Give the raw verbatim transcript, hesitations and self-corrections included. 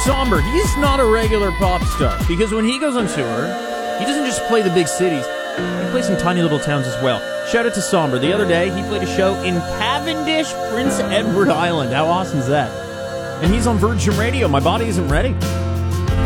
Somber, he's not a regular pop star, because when he goes on tour, he doesn't just play the big cities, he plays some tiny little towns as well. Shout out to Somber. The other day, he played a show in Cavendish, Prince Edward Island. How awesome is that? And he's on Virgin Radio. My body isn't ready.